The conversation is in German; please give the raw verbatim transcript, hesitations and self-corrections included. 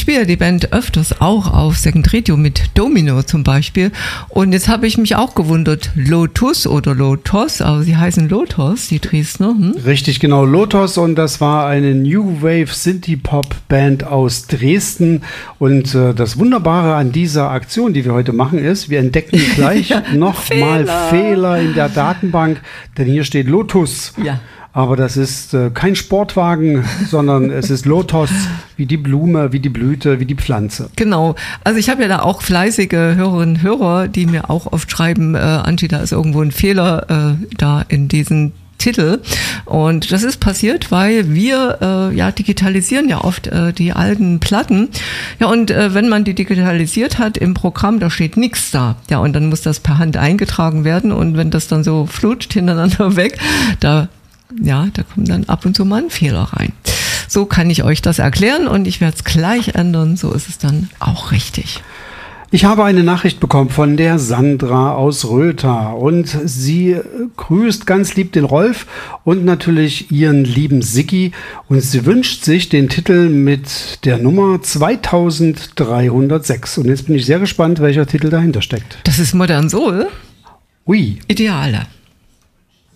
spiele die Band öfters auch auf Second Radio mit Domino zum Beispiel. Und jetzt habe ich mich auch gewundert, Lotus oder Lotos, aber sie heißen Lotos, die Dresdner. Hm? Richtig, genau, Lotos, und das war eine New Wave Synthie-Pop-Band aus Dresden. Und äh, das Wunderbare an dieser Aktion, die wir heute machen, ist, wir entdecken gleich nochmal Fehler. Fehler in der Datenbank, denn hier steht Lotus. Ja. Aber das ist äh, kein Sportwagen, sondern es ist Lotos, wie die Blume, wie die Blüte, wie die Pflanze. Genau. Also ich habe ja da auch fleißige Hörerinnen und Hörer, die mir auch oft schreiben, äh, Angie, da ist irgendwo ein Fehler äh, da in diesen Titel. Und das ist passiert, weil wir äh, ja digitalisieren ja oft äh, die alten Platten. Ja, und äh, wenn man die digitalisiert hat im Programm, da steht nichts da. Ja, und dann muss das per Hand eingetragen werden. Und wenn das dann so flutscht hintereinander weg, da Ja, da kommt dann ab und zu mal ein Fehler rein. So kann ich euch das erklären und ich werde es gleich ändern, so ist es dann auch richtig. Ich habe eine Nachricht bekommen von der Sandra aus Rötha und sie grüßt ganz lieb den Rolf und natürlich ihren lieben Siggi und sie wünscht sich den Titel mit der Nummer zweitausenddreihundertsechs. Und jetzt bin ich sehr gespannt, welcher Titel dahinter steckt. Das ist Modern Soul. Ui. Ideale.